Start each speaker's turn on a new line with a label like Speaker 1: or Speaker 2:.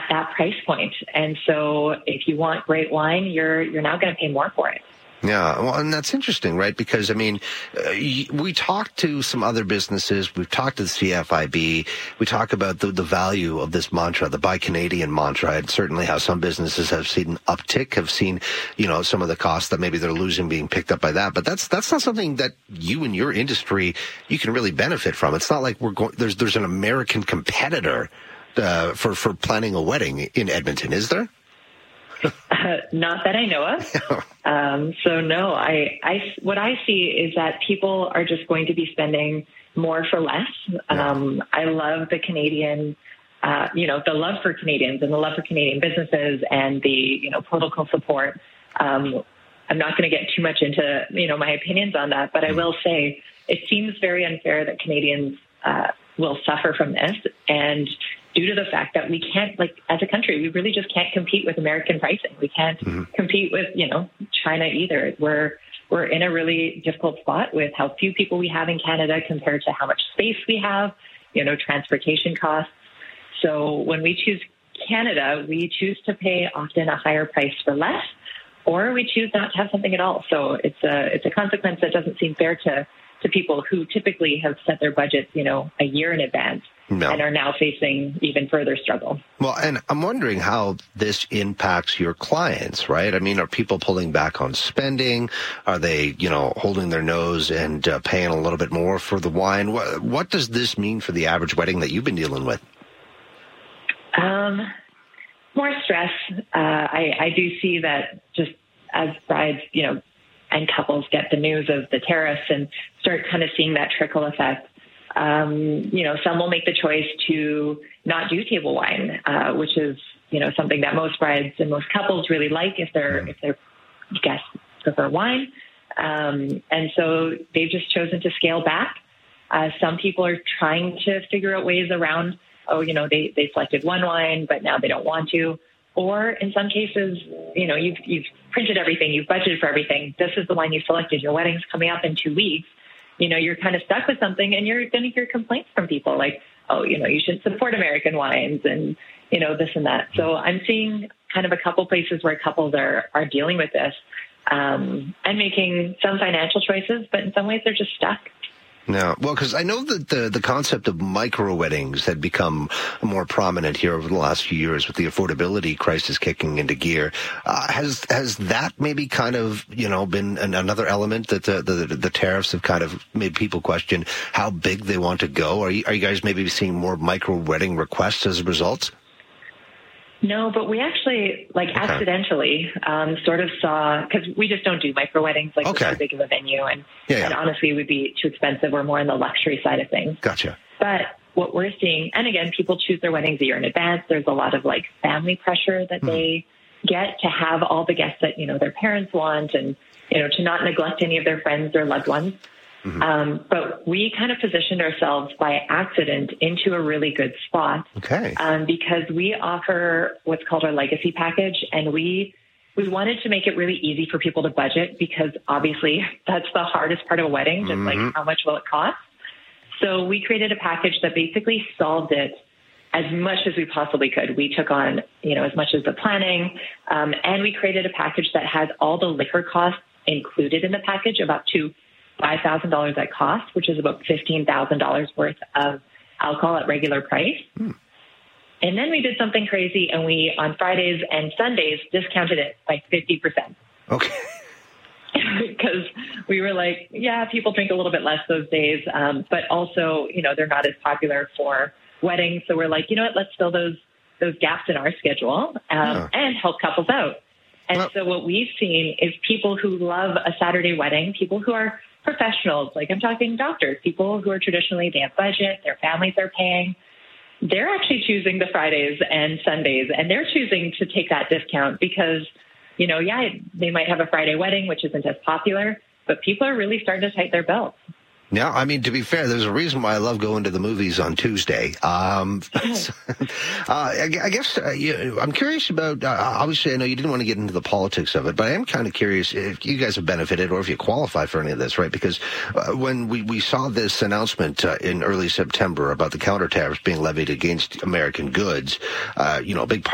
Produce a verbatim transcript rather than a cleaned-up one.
Speaker 1: that price point. And so if you want great wine, you're you're now going to pay more for it.
Speaker 2: Yeah, well, and that's interesting, right? Because, I mean, uh, we talked to some other businesses. We've talked to the C F I B. We talk about the, the value of this mantra, the Buy Canadian mantra, and certainly how some businesses have seen an uptick, have seen, you know, some of the costs that maybe they're losing being picked up by that. But that's that's not something that you and your industry, you can really benefit from. It's not like we're going, there's, there's an American competitor uh, for, for planning a wedding in Edmonton, is there?
Speaker 1: Uh, not that I know of. Um, so no, I, I, what I see is that people are just going to be spending more for less. Um, I love the Canadian, uh, you know, the love for Canadians and the love for Canadian businesses and the, you know, political support. Um, I'm not going to get too much into, you know, my opinions on that, but I will say it seems very unfair that Canadians, uh, will suffer from this. And due to the fact that we can't, like, as a country, we really just can't compete with American pricing. We can't mm-hmm. compete with, you know, China either. We're, we're in a really difficult spot with how few people we have in Canada compared to how much space we have, you know, transportation costs. So when we choose Canada, we choose to pay often a higher price for less, or we choose not to have something at all. So it's a, it's a consequence that doesn't seem fair to, to people who typically have set their budgets, you know, a year in advance. No. And are now facing even further struggle.
Speaker 2: Well, and I'm wondering how this impacts your clients, right? I mean, are people pulling back on spending? Are they, you know, holding their nose and uh, paying a little bit more for the wine? What, what does this mean for the average wedding that you've been dealing with?
Speaker 1: Um, more stress. Uh, I, I do see that just as brides, you know, and couples get the news of the tariffs and start kind of seeing that trickle effect. Um, you know, some will make the choice to not do table wine, uh, which is, you know, something that most brides and most couples really like if their if their guests prefer wine. Um, and so they've just chosen to scale back. Uh, some people are trying to figure out ways around, oh, you know, they, they selected one wine, but now they don't want to. Or in some cases, you know, you've, you've printed everything, you've budgeted for everything. This is the wine you selected. Your wedding's coming up in two weeks. You know, you're kind of stuck with something and you're going to hear complaints from people like, oh, you know, you should support American wines and, you know, this and that. So I'm seeing kind of a couple places where couples are, are dealing with this um, and making some financial choices, but in some ways they're just stuck.
Speaker 2: No, well, because I know that the, the concept of micro weddings had become more prominent here over the last few years with the affordability crisis kicking into gear. Uh, has has that maybe kind of, you know, been an, another element that the, the the tariffs have kind of made people question how big they want to go? Are you, are you guys maybe seeing more micro wedding requests as a result?
Speaker 1: No, but we actually, like, okay. accidentally um, sort of saw, because we just don't do micro weddings, like, okay. too big of a venue, and, yeah, yeah. and honestly, it would be too expensive. We're more on the luxury side of things.
Speaker 2: Gotcha.
Speaker 1: But what we're seeing, and again, people choose their weddings a year in advance. There's a lot of, like, family pressure that mm. they get to have all the guests that, you know, their parents want, and, you know, to not neglect any of their friends or loved ones. Mm-hmm. Um, but we kind of positioned ourselves by accident into a really good spot.
Speaker 2: Okay.
Speaker 1: Um, because we offer what's called our legacy package, and we we wanted to make it really easy for people to budget, because obviously that's the hardest part of a wedding, just mm-hmm. like how much will it cost. So we created a package that basically solved it as much as we possibly could. We took on, you know, as much as the planning, um, and we created a package that has all the liquor costs included in the package, about two. five thousand dollars at cost, which is about fifteen thousand dollars worth of alcohol at regular price. Hmm. And then we did something crazy, and we, on Fridays and Sundays, discounted it by fifty percent.
Speaker 2: Okay.
Speaker 1: Because we were like, yeah, people drink a little bit less those days, um, but also, you know, they're not as popular for weddings. So we're like, you know what, let's fill those those gaps in our schedule um, huh. and help couples out. And well, so what we've seen is people who love a Saturday wedding, people who are professionals, like I'm talking doctors, people who are traditionally, they have budget, their families are paying, they're actually choosing the Fridays and Sundays, and they're choosing to take that discount because, you know, yeah, they might have a Friday wedding, which isn't as popular, but people are really starting to tighten their belts.
Speaker 2: Yeah, I mean, to be fair, there's a reason why I love going to the movies on Tuesday. Um, uh, I, I guess uh, you, I'm curious about, uh, obviously, I know you didn't want to get into the politics of it, but I am kind of curious if you guys have benefited or if you qualify for any of this, right? Because uh, when we, we saw this announcement uh, in early September about the counter tariffs being levied against American goods, uh, you know, a big part